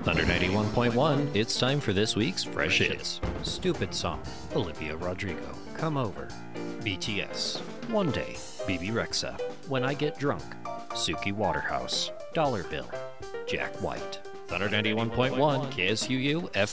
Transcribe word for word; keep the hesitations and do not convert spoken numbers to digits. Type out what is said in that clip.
Thunder ninety-one point one, it's time for this week's Fresh Hits. Stupid Song, Olivia Rodrigo, Come Over, B T S, One Day, B B Rexha, When I Get Drunk, Suki Waterhouse, Dollar Bill, Jack White. Thunder ninety-one point one, K S U U, F